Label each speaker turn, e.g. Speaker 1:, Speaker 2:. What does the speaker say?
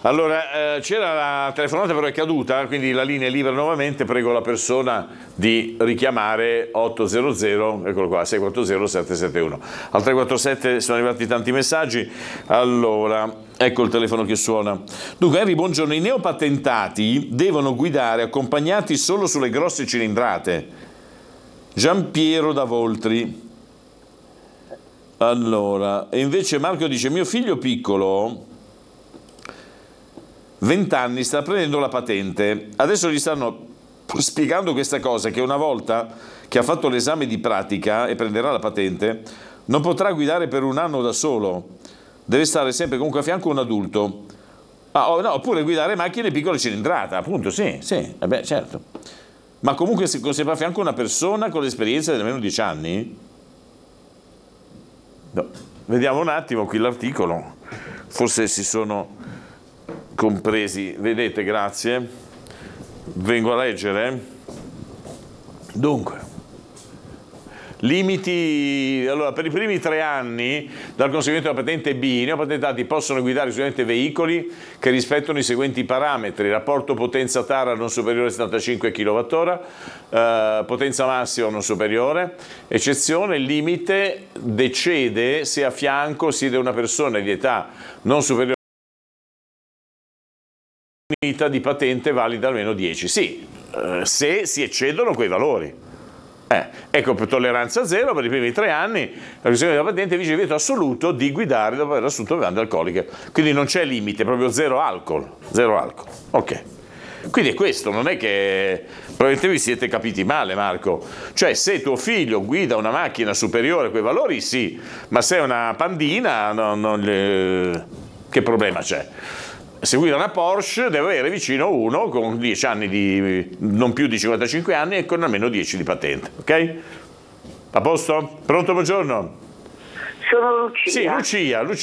Speaker 1: Allora, c'era la telefonata però è caduta, quindi la linea è libera nuovamente, prego la persona di richiamare 800, eccolo qua, 640 771. Al 347 sono arrivati tanti messaggi, allora, ecco il telefono che suona. Dunque, Henry, buongiorno, i neopatentati devono guidare accompagnati solo sulle grosse cilindrate. Giampiero da Voltri. Allora, e invece Marco dice, mio figlio piccolo... 20 anni, sta prendendo la patente, adesso gli stanno spiegando questa cosa, che una volta che ha fatto l'esame di pratica e prenderà la patente, non potrà guidare per un anno da solo, deve stare sempre comunque a fianco un adulto. Oppure guidare macchine piccole cilindrata, appunto, sì, certo. Ma comunque se sempre a fianco una persona con l'esperienza di almeno 10 anni? No. Vediamo un attimo qui l'articolo, forse si sono... compresi, vedete, grazie, vengo a leggere. Dunque, limiti, allora per i primi 3 anni dal conseguimento della patente B i neopatentati possono guidare esclusivamente veicoli che rispettano i seguenti parametri: rapporto potenza tara non superiore a 75 kWh, potenza massima non superiore, eccezione, il limite decede se a fianco siede una persona di età non superiore di patente valida almeno 10, sì, se si eccedono quei valori. Ecco, per tolleranza zero per i primi 3 anni, la questione della patente dice divieto assoluto di guidare dopo aver assunto bevande alcoliche, quindi non c'è limite, proprio zero alcol, ok. Quindi è questo, non è che probabilmente vi siete capiti male, Marco, cioè se tuo figlio guida una macchina superiore a quei valori sì, ma se è una pandina che problema c'è? Se guida una Porsche deve avere vicino uno con 10 anni di, non più di 55 anni e con almeno 10 di patente, ok? A posto? Pronto, buongiorno?
Speaker 2: Sono Lucia.
Speaker 1: Sì, Lucia.